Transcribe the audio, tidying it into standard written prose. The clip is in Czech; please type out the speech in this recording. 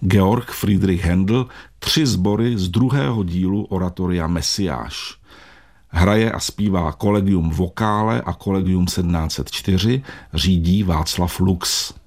Georg Friedrich Händel 3 sbory z 2. dílu oratoria Mesiáš. Hraje a zpívá Collegium Vocale a Collegium 1704, řídí Václav Lux.